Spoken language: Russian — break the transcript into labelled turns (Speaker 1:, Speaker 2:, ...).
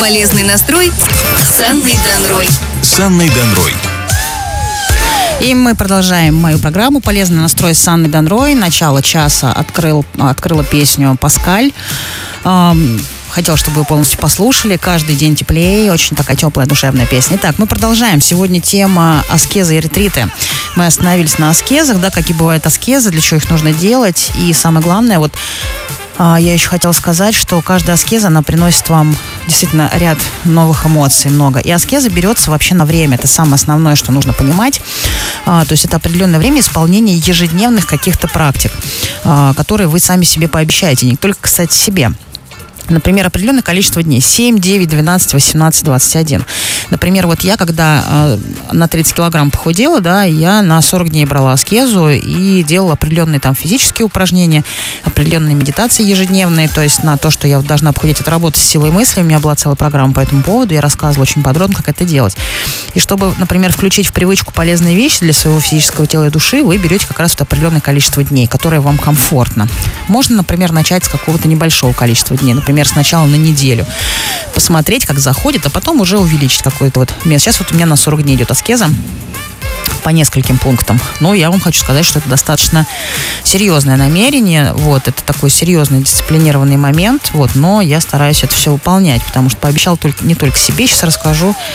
Speaker 1: Полезный настрой с Анной Донрой.
Speaker 2: С Анной Донрой.
Speaker 3: И мы продолжаем мою программу «Полезный настрой» с Анной Донрой. Начало часа открыла песню «Паскаль». Хотела, чтобы вы полностью послушали. «Каждый день теплее». Очень такая теплая, душевная песня. Итак, мы продолжаем. Сегодня тема аскезы и ретриты. Мы остановились на аскезах, да, какие бывают аскезы, для чего их нужно делать. И самое главное, вот я еще хотела сказать, что каждая аскеза, она приносит вам действительно ряд новых эмоций, много. И аскеза берется вообще на время. Это самое основное, что нужно понимать. То есть это определенное время исполнения ежедневных каких-то практик, которые вы сами себе пообещаете. Не только, кстати, себе. Например, определенное количество дней. 7, 9, 12, 18, 21. Например, вот я, когда на 30 килограмм похудела, да, я на 40 дней брала аскезу и делала определенные там физические упражнения, определенные медитации ежедневные, то есть на то, что я должна похудеть, это работа с силой мысли. У меня была целая программа по этому поводу, я рассказывала очень подробно, как это делать. И чтобы, например, включить в привычку полезные вещи для своего физического тела и души, вы берете как раз вот определенное количество дней, которое вам комфортно. Можно, например, начать с какого-то небольшого количества дней, например, сначала на неделю, посмотреть, как заходит, а потом уже увеличить какое-то вот место. Сейчас вот у меня на 40 дней идет аскеза по нескольким пунктам. Но я вам хочу сказать, что это достаточно серьезное намерение. Вот, это такой серьезный дисциплинированный момент. Вот, но я стараюсь это все выполнять, потому что пообещала не только себе, сейчас расскажу,